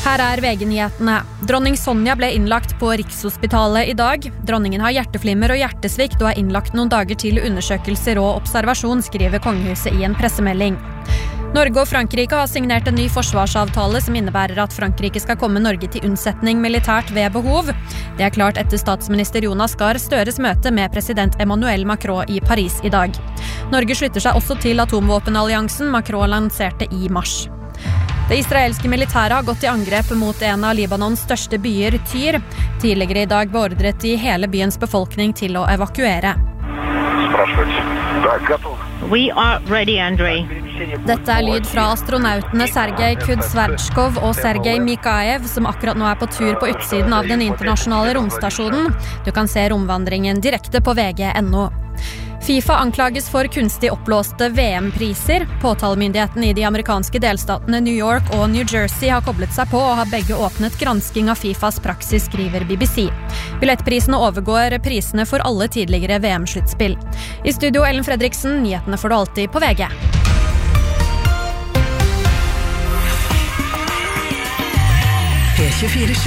Her VG-nyhetene. Dronning Sonja ble innlagt på Rikshospitalet I dag. Dronningen har hjerteflimmer og hjertesvikt og innlagt noen dager til undersøkelser og observasjon, skriver kongehuset I en pressemelding. Norge og Frankrike har signert en ny forsvarsavtale som innebærer at Frankrike skal komme Norge til unnsetning militært ved behov. Det klart etter statsminister Jonas Gahr Støres møte med president Emmanuel Macron I Paris I dag. Norge slutter seg også til atomvåpenalliansen Macron lanserte I mars. Det israelske militæret har gått I angrep mot en av Libanons største byer, Tyr. Tidligere I dag beordret de hele byens befolkning til å evakuere. We are ready, Andrei. Dette lyd fra astronautene Sergej Kudsverchkov og Sergej Mikaev, som akkurat nå på tur på utsiden av den internasjonale romstasjonen. Du kan se romvandringen direkte på VG.no. FIFA anklages for kunstig oppblåste VM-priser. Påtalemyndigheten I de amerikanske delstatene New York og New Jersey har koblet seg på og har begge åpnet gransking av FIFAs praksis, skriver BBC. Billettprisene overgår prisene for alle tidligere VM-sluttspill. I studio Ellen Fredriksen, nyhetene får du alltid på VG. P24